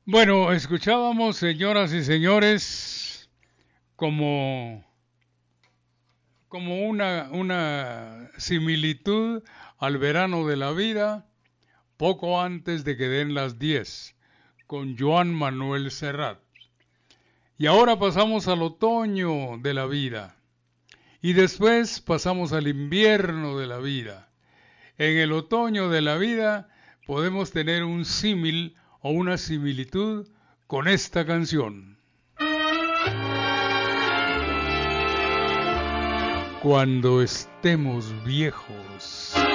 Bueno, escuchábamos, señoras y señores, como, como una similitud al verano de la vida, poco antes de que den las 10, con Joan Manuel Serrat. Y ahora pasamos al otoño de la vida. Y después pasamos al invierno de la vida. En el otoño de la vida podemos tener un símil o una similitud con esta canción. Cuando estemos viejos.